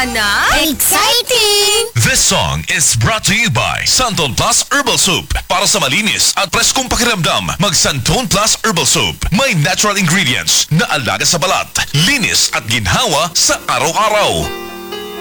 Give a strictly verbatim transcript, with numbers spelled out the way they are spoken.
sana? Exciting! This song is brought to you by Santon Plus Herbal Soup. Para sa malinis at preskong pakiramdam, mag Santon Plus Herbal Soup. May natural ingredients na alaga sa balat, linis at ginhawa sa araw-araw.